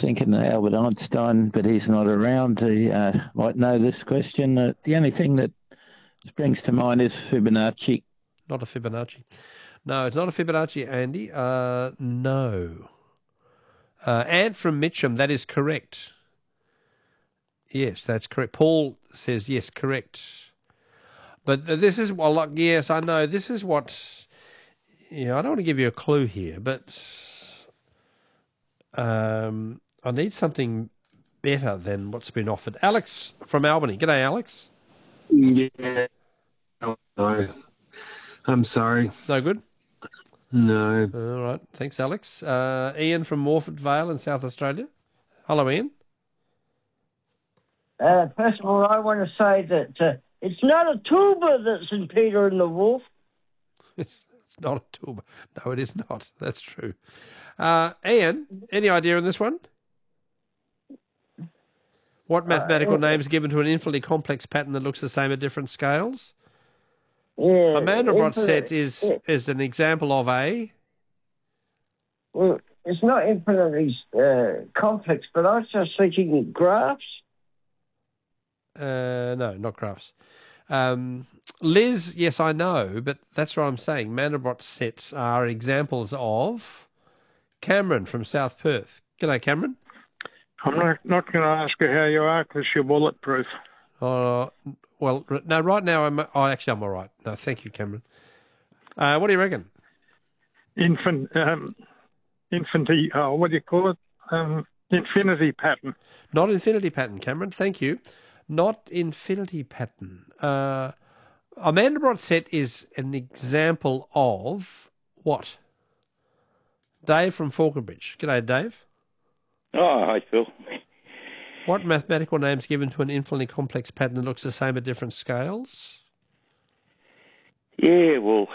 thinking Albert Einstein, but he's not around. He might know this question. The only thing that springs to mind is Fibonacci. Not a Fibonacci. No, it's not a Fibonacci, Andy. No. Ant from Mitcham, that is correct. Yes, that's correct. Paul says yes, correct. But this is, well, like, yes, I know. This is what, I don't want to give you a clue here, but I need something better than what's been offered. Alex from Albany. G'day, Alex. Yeah. No. I'm sorry. No good? No. All right. Thanks, Alex. Ian from Morford Vale in South Australia. Hello, Ian. First of all, I want to say that it's not a tuba that's in Peter and the Wolf. It's not a tuba. No, it is not. That's true. Ian, any idea on this one? What mathematical name is given to an infinitely complex pattern that looks the same at different scales? Yeah. A Mandelbrot set is an example of a... Well, it's not infinitely complex, but I was just thinking graphs. No, not graphs. Liz, yes, I know, but that's what I'm saying. Mandelbrot sets are examples of... Cameron from South Perth. G'day, Cameron. I'm not going to ask you how you are because you're bulletproof. Well, no, right now I'm all right. No, thank you, Cameron. What do you reckon? What do you call it? Infinity pattern. Not infinity pattern, Cameron. Thank you. Not infinity pattern. A Mandelbrot set is an example of what? Dave from Falconbridge. G'day, Dave. Oh, hi, Phil. What mathematical name is given to an infinitely complex pattern that looks the same at different scales? Yeah, well...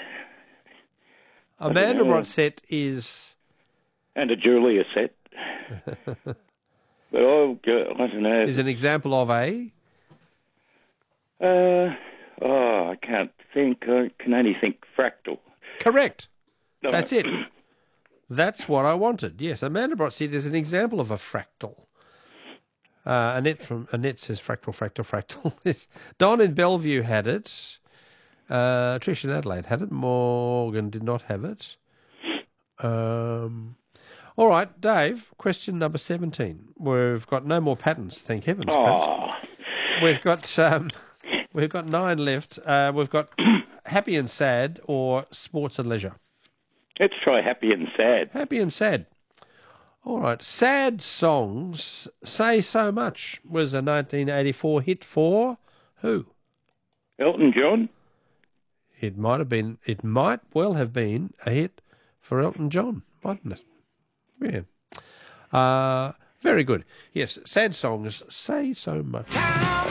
A Mandelbrot set is... And a Julia set. But I don't know. Is an example of a... I can't think. I can only think fractal. Correct. No. That's it. That's what I wanted. Yes, a Mandelbrot set is an example of a fractal. Annette says fractal. Don in Bellevue had it. Trish in Adelaide had it. Morgan did not have it. All right, Dave, question number 17. We've got no more patterns, thank heavens. Oh. We've got 9 left. We've got happy and sad or sports and leisure. Let's try happy and sad. Happy and sad. All right. Sad songs say so much was a 1984 hit for who? Elton John. It might well have been a hit for Elton John, mightn't it? Yeah. Very good. Yes, sad songs say so much.